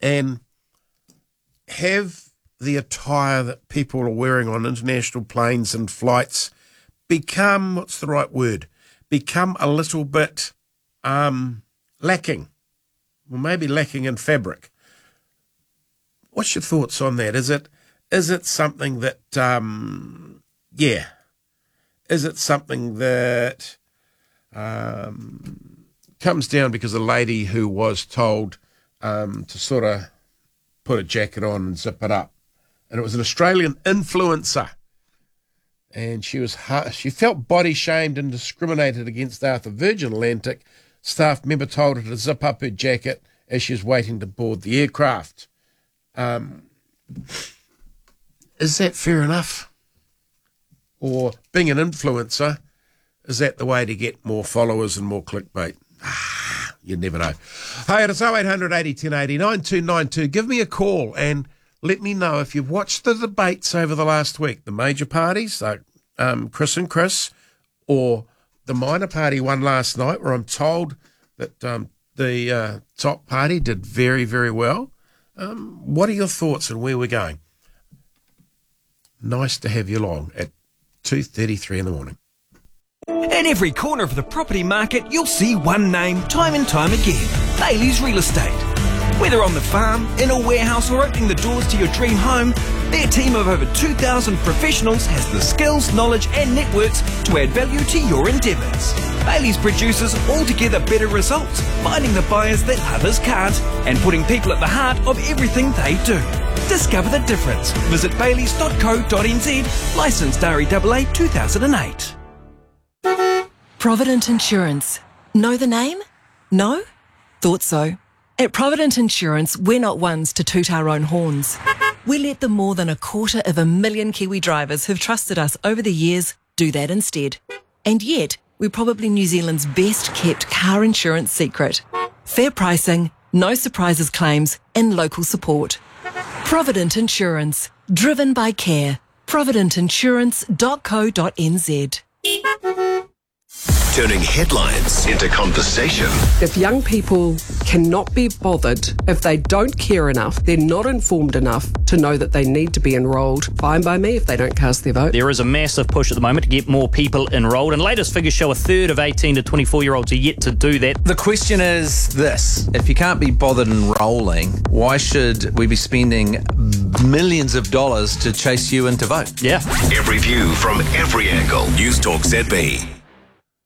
and have the attire that people are wearing on international planes and flights become, what's the right word, become a little bit lacking, or maybe lacking in fabric. What's your thoughts on that? Is it something that, is it something that comes down because a lady who was told to sort of put a jacket on and zip it up, and it was an Australian influencer, and she felt body shamed and discriminated against after Virgin Atlantic staff member told her to zip up her jacket as she was waiting to board the aircraft. Is that fair enough? Or being an influencer, is that the way to get more followers and more clickbait? You never know. Hey, it's 0800 80 1080 9292. Give me a call and let me know if you've watched the debates over the last week. The major parties, like Chris and Chris, or the minor party one last night, where I'm told that the top party did very, very well. What are your thoughts on where we're going? Nice to have you along at 2:33 in the morning. In every corner of the property market, you'll see one name time and time again: Bailey's Real Estate. Whether on the farm, in a warehouse, or opening the doors to your dream home, their team of over 2,000 professionals has the skills, knowledge and networks to add value to your endeavours. Bailey's produces altogether better results, finding the buyers that others can't, and putting people at the heart of everything they do. Discover the difference. Visit baileys.co.nz, licensed REAA 2008. Provident Insurance. Know the name? No? Thought so. At Provident Insurance, we're not ones to toot our own horns. We let the more than 250,000 Kiwi drivers who've trusted us over the years do that instead. And yet, we're probably New Zealand's best kept car insurance secret. Fair pricing, no surprises claims, and local support. Provident Insurance. Driven by care. providentinsurance.co.nz. Turning headlines into conversation. If young people cannot be bothered, if they don't care enough, they're not informed enough to know that they need to be enrolled, fine by me if they don't cast their vote. There is a massive push at the moment to get more people enrolled, and latest figures show a third of 18 to 24-year-olds are yet to do that. The question is this: if you can't be bothered enrolling, why should we be spending millions of dollars to chase you in to vote? Yeah. Every view from every angle. News Talk ZB.